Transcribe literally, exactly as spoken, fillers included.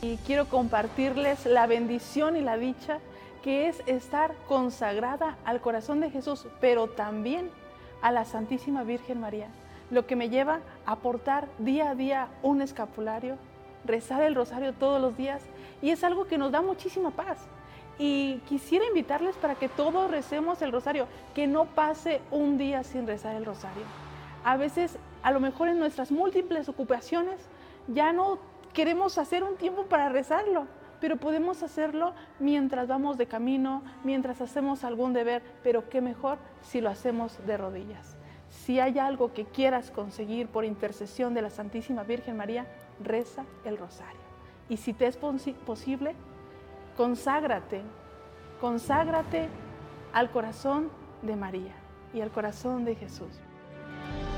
Y quiero compartirles la bendición y la dicha que es estar consagrada al corazón de Jesús, pero también a la Santísima Virgen María, lo que me lleva a portar día a día un escapulario, rezar el rosario todos los días, y es algo que nos da muchísima paz. Y quisiera invitarles para que todos recemos el rosario, que no pase un día sin rezar el rosario. A veces, a lo mejor en nuestras múltiples ocupaciones, ya no queremos hacer un tiempo para rezarlo, pero podemos hacerlo mientras vamos de camino, mientras hacemos algún deber, pero qué mejor si lo hacemos de rodillas. Si hay algo que quieras conseguir por intercesión de la Santísima Virgen María, reza el rosario. Y si te es posible, conságrate, conságrate al corazón de María y al corazón de Jesús.